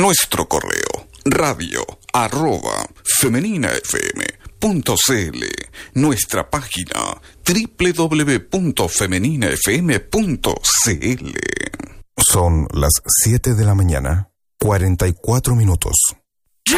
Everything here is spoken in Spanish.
Nuestro correo radio@femeninafm.cl. Nuestra página www.femeninafm.cl. Son las 7 de la mañana, 44 minutos.